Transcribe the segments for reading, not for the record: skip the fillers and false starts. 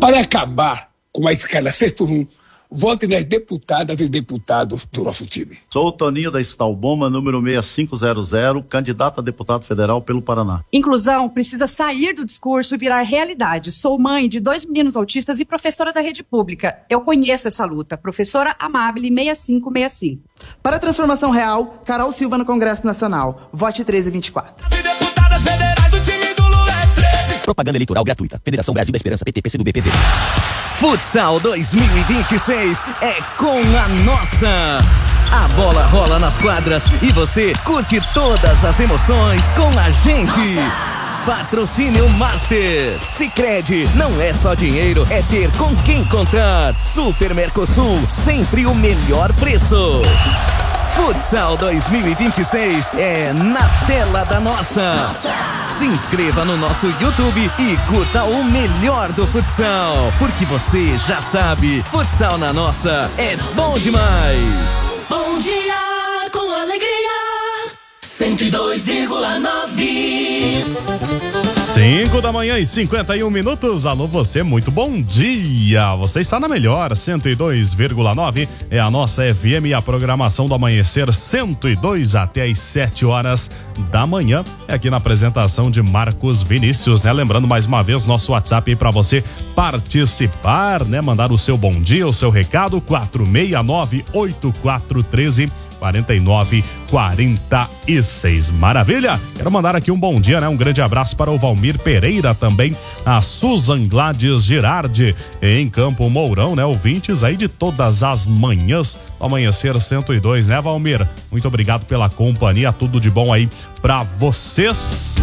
Para acabar com a escala 6x1, vote nas deputadas e deputados do nosso time. Sou o Toninho da Stalboma, número 6500, candidato a deputado federal pelo Paraná. Inclusão precisa sair do discurso e virar realidade. Sou mãe de 2 meninos autistas e professora da rede pública. Eu conheço essa luta. Professora Amabile 6565. Para a transformação real, Carol Silva no Congresso Nacional. Vote 1324. Propaganda eleitoral gratuita. Federação Brasil da Esperança, PT, PCdoB, PV. Futsal 2026 é com a nossa. A bola rola nas quadras e você curte todas as emoções com a gente. Patrocínio Master. Sicredi, não é só dinheiro, é ter com quem contar. Super Mercosul, sempre o melhor preço. Futsal 2026 é na tela da nossa. Se inscreva no nosso YouTube e curta o melhor do futsal, porque você já sabe, futsal na nossa é bom demais. Bom dia com alegria, 102,9. 5h51. Alô, você, muito bom dia. Você está na melhor, 102,9 é a nossa FM e a programação do Amanhecer 102 até às 7 horas da manhã. É aqui na apresentação de Marcos Vinícius, né? Lembrando mais uma vez nosso WhatsApp aí para você participar, né? Mandar o seu bom dia, o seu recado, 469-8413-4946. Maravilha! Quero mandar aqui um bom dia, né? Um grande abraço para o Valmir Pereira, também a Susan Gladys Girardi em Campo Mourão, né? Ouvintes aí de todas as manhãs do Amanhecer 102, né, Valmir? Muito obrigado pela companhia, tudo de bom aí pra vocês.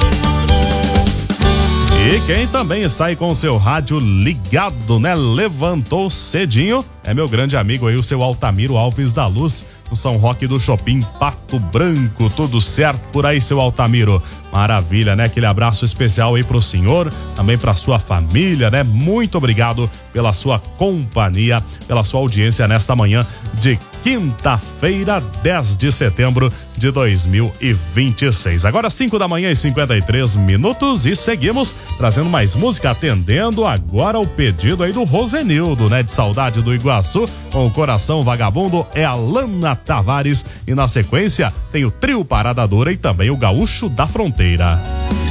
E quem também sai com o seu rádio ligado, né? Levantou cedinho, é meu grande amigo aí, o seu Altamiro Alves da Luz, no São Roque do Shopping Pato Branco. Tudo certo por aí, seu Altamiro? Maravilha, né? Aquele abraço especial aí pro senhor, também pra sua família, né? Muito obrigado pela sua companhia, pela sua audiência nesta manhã de quinta-feira, 10 de setembro de 2026. Agora 5h53 e seguimos trazendo mais música, atendendo agora o pedido aí do Rosenildo, né? De Saudade do Iguaçu, com o Coração Vagabundo, é a Lana Tavares, e na sequência tem o Trio Parada Dura e também o Gaúcho da Fronteira.